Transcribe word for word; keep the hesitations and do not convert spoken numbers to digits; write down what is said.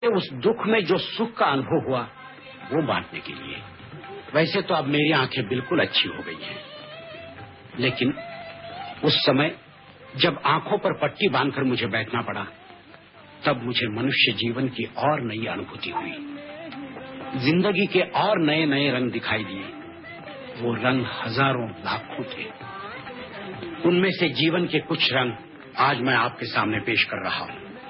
उस दुख में जो सुख का अनुभव हुआ वो बांटने के लिए। वैसे तो अब मेरी आंखें बिल्कुल अच्छी हो गई हैं, लेकिन उस समय जब आंखों पर पट्टी बांधकर मुझे बैठना पड़ा, तब मुझे मनुष्य जीवन की और नई अनुभूति हुई। जिंदगी के और नए नए रंग दिखाई दिए। वो रंग हजारों लाखों थे। उनमें से जीवन के कुछ रंग आज मैं आपके सामने पेश कर रहा हूं।